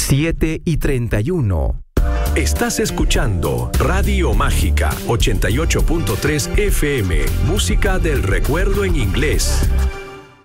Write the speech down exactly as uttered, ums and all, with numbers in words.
siete y treinta y uno. Estás escuchando Radio Mágica ochenta y ocho punto tres F M, música del recuerdo en inglés.